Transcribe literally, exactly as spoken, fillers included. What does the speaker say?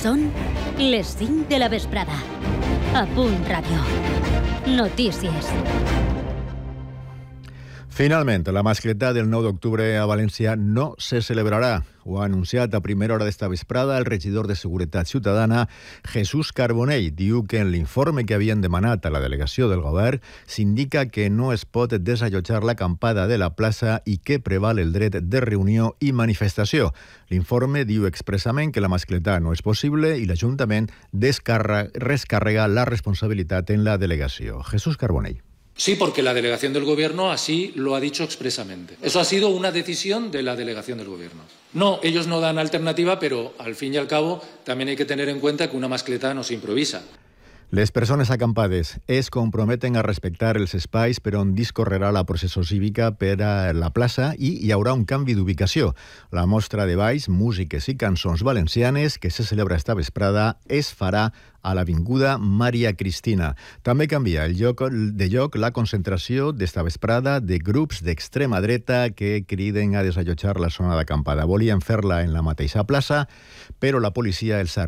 Són les cinc de la vesprada. A Punt Ràdio. Notícies. Finalment, la mascletà del nou d'octubre a València no se celebrarà. Ho ha anunciat a primera hora d'esta vesprada el regidor de Seguretat Ciutadana, Jesús Carbonell. Diu que en l'informe que havien demanat a la delegació del govern s'indica que no es pot desallotjar l'acampada de la plaça i que preval el dret de reunió i manifestació. L'informe diu expressament que la mascletà no és possible i l'Ajuntament descarrega, rescarrega la responsabilitat en la delegació. Jesús Carbonell. Sí, porque la delegación del Gobierno así lo ha dicho expresamente. Eso ha sido una decisión de la delegación del Gobierno. No, ellos no dan alternativa, pero al fin y al cabo también hay que tener en cuenta que una mascletà no se improvisa. Les persones acampades es comprometen a respectar els espais per on discorrerà la processó cívica per a la plaça i hi haurà un canvi d'ubicació. La mostra de balls, músiques i cançons valencianes que se celebra esta vesprada es farà a l'Avinguda Maria Cristina. També canvia el lloc de lloc la concentració d'esta vesprada de grups d'extrema dreta que criden a desallotjar la zona d'acampada. Volien fer-la en la mateixa plaça, però la policia els ha